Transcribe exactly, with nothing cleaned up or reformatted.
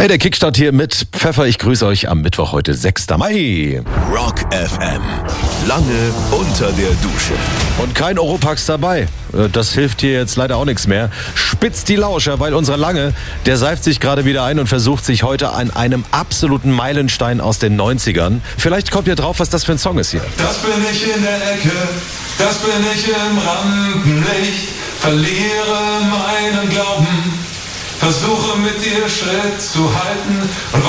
Hey, der Kickstart hier mit Pfeffer. Ich grüße euch am Mittwoch, heute sechster Mai. Rock F M. Lange unter der Dusche. Und kein Oropax dabei. Das hilft hier jetzt leider auch nichts mehr. Spitzt die Lauscher, weil unser Lange, der seift sich gerade wieder ein und versucht sich heute an einem absoluten Meilenstein aus den neunzigern. Vielleicht kommt ihr drauf, was das für ein Song ist hier. Das bin ich in der Ecke, das bin ich im Rampenlicht. Verliere meinen Glauben, versuche mit dir Schritt zu halten und